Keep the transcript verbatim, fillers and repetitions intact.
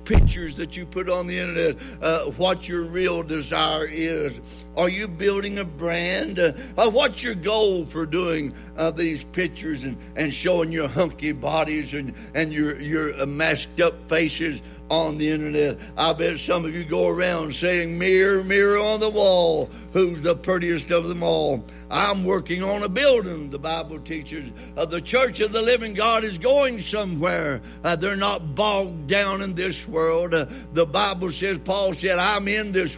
pictures that you put on the internet, uh, what your real desire is. Are you building a brand? Uh, what's your goal for doing uh, these pictures and, and showing your hunky bodies and, and your, your uh, masked up faces on the internet? I bet some of you go around saying, mirror, mirror on the wall, who's the prettiest of them all? I'm working on a building, the Bible teaches. Uh, the church of the living God is going somewhere. Uh, they're not bogged down in this world. Uh, the Bible says, Paul said, I'm in this